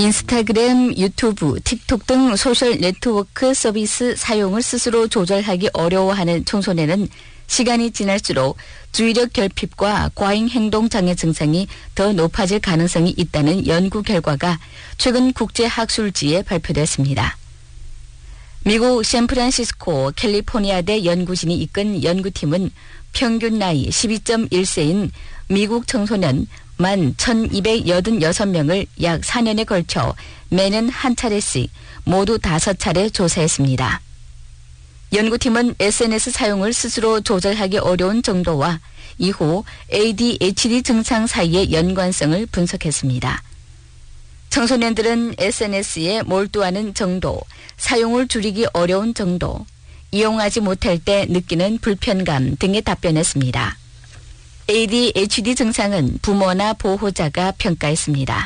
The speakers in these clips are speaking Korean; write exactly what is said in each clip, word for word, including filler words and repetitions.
인스타그램, 유튜브, 틱톡 등 소셜 네트워크 서비스 사용을 스스로 조절하기 어려워하는 청소년은 시간이 지날수록 주의력 결핍과 과잉 행동 장애 증상이 더 높아질 가능성이 있다는 연구 결과가 최근 국제학술지에 발표됐습니다. 미국 샌프란시스코 캘리포니아대 연구진이 이끈 연구팀은 평균 나이 십이 점 일 세인 미국 청소년 만 천이백팔십육 명을 약 사 년에 걸쳐 매년 한 차례씩 모두 다섯 차례 조사했습니다. 연구팀은 에스엔에스 사용을 스스로 조절하기 어려운 정도와 이후 에이디에이치디 증상 사이의 연관성을 분석했습니다. 청소년들은 에스엔에스에 몰두하는 정도, 사용을 줄이기 어려운 정도, 이용하지 못할 때 느끼는 불편감 등에 답변했습니다. 에이디에이치디 증상은 부모나 보호자가 평가했습니다.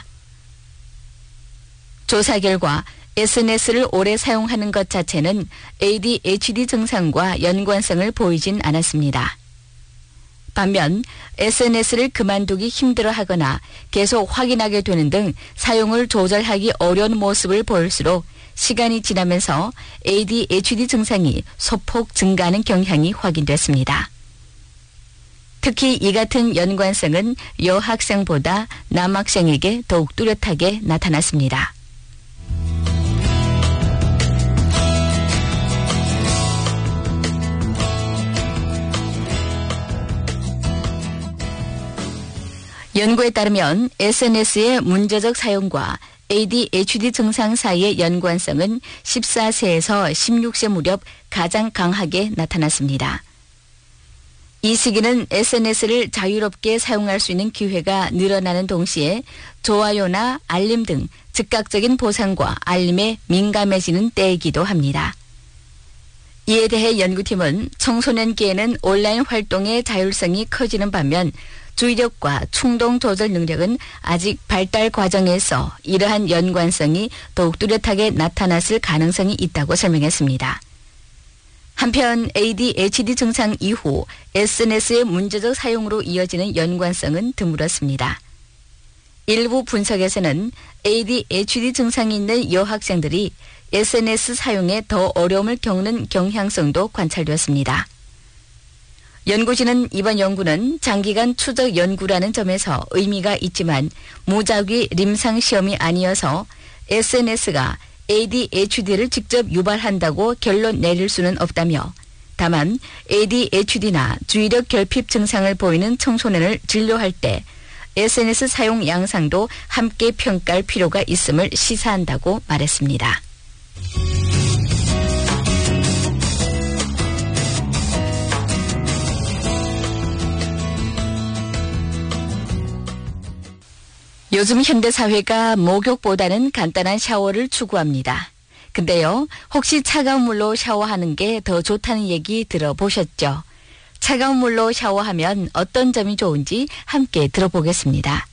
조사 결과 에스엔에스를 오래 사용하는 것 자체는 에이디에이치디 증상과 연관성을 보이진 않았습니다. 반면 에스엔에스를 그만두기 힘들어하거나 계속 확인하게 되는 등 사용을 조절하기 어려운 모습을 보일수록 시간이 지나면서 에이디에이치디 증상이 소폭 증가하는 경향이 확인됐습니다. 특히 이 같은 연관성은 여학생보다 남학생에게 더욱 뚜렷하게 나타났습니다. 연구에 따르면 에스엔에스의 문제적 사용과 에이디에이치디 증상 사이의 연관성은 십사 세에서 십육 세 무렵 가장 강하게 나타났습니다. 이 시기는 에스엔에스를 자유롭게 사용할 수 있는 기회가 늘어나는 동시에 좋아요나 알림 등 즉각적인 보상과 알림에 민감해지는 때이기도 합니다. 이에 대해 연구팀은 청소년기에는 온라인 활동의 자율성이 커지는 반면 주의력과 충동 조절 능력은 아직 발달 과정에서 이러한 연관성이 더욱 뚜렷하게 나타났을 가능성이 있다고 설명했습니다. 한편 에이디에이치디 증상 이후 에스엔에스의 문제적 사용으로 이어지는 연관성은 드물었습니다. 일부 분석에서는 에이디에이치디 증상이 있는 여학생들이 에스엔에스 사용에 더 어려움을 겪는 경향성도 관찰되었습니다. 연구진은 이번 연구는 장기간 추적 연구라는 점에서 의미가 있지만 무작위臨床 시험이 아니어서 에스엔에스가 에이디에이치디를 직접 유발한다고 결론 내릴 수는 없다며 다만 에이디에이치디나 주의력 결핍 증상을 보이는 청소년을 진료할 때 에스엔에스 사용 양상도 함께 평가할 필요가 있음을 시사한다고 말했습니다. 요즘 현대사회가 목욕보다는 간단한 샤워를 추구합니다. 근데요, 혹시 차가운 물로 샤워하는 게 더 좋다는 얘기 들어보셨죠? 차가운 물로 샤워하면 어떤 점이 좋은지 함께 들어보겠습니다.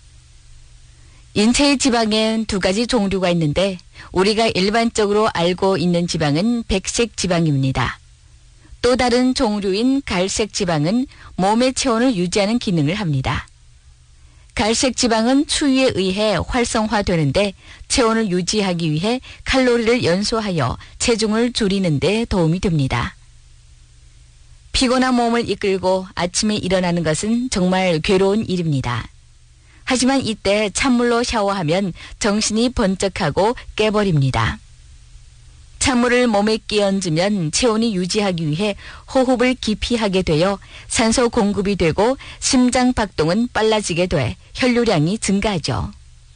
인체의 지방엔 두 가지 종류가 있는데 우리가 일반적으로 알고 있는 지방은 백색 지방입니다. 또 다른 종류인 갈색 지방은 몸의 체온을 유지하는 기능을 합니다. 갈색 지방은 추위에 의해 활성화되는데 체온을 유지하기 위해 칼로리를 연소하여 체중을 줄이는 데 도움이 됩니다. 피곤한 몸을 이끌고 아침에 일어나는 것은 정말 괴로운 일입니다. 하지만 이때 찬물로 샤워하면 정신이 번쩍하고 깨버립니다. 찬물을 몸에 끼얹으면 체온이 유지하기 위해 호흡을 깊이 하게 되어 산소 공급이 되고 심장 박동은 빨라지게 돼 혈류량이 증가하죠.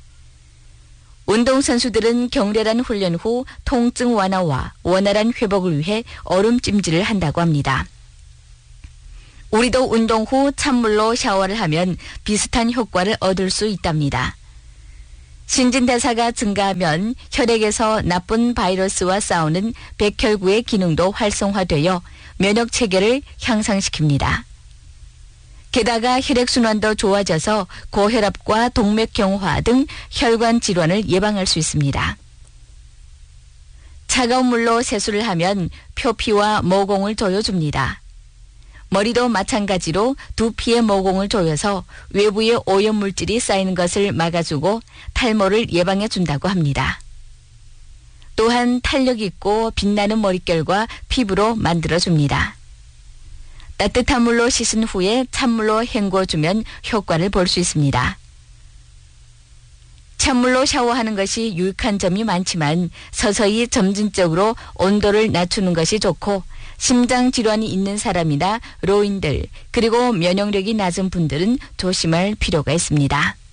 운동선수들은 격렬한 훈련 후 통증 완화와 원활한 회복을 위해 얼음찜질을 한다고 합니다. 우리도 운동 후 찬물로 샤워를 하면 비슷한 효과를 얻을 수 있답니다. 신진대사가 증가하면 혈액에서 나쁜 바이러스와 싸우는 백혈구의 기능도 활성화되어 면역체계를 향상시킵니다. 게다가 혈액순환도 좋아져서 고혈압과 동맥경화 등 혈관 질환을 예방할 수 있습니다. 차가운 물로 세수를 하면 표피와 모공을 조여줍니다. 머리도 마찬가지로 두피의 모공을 조여서 외부에 오염물질이 쌓이는 것을 막아주고 탈모를 예방해 준다고 합니다. 또한 탄력 있고 빛나는 머릿결과 피부로 만들어줍니다. 따뜻한 물로 씻은 후에 찬물로 헹궈주면 효과를 볼 수 있습니다. 찬물로 샤워하는 것이 유익한 점이 많지만 서서히 점진적으로 온도를 낮추는 것이 좋고 심장 질환이 있는 사람이나 노인들 그리고 면역력이 낮은 분들은 조심할 필요가 있습니다.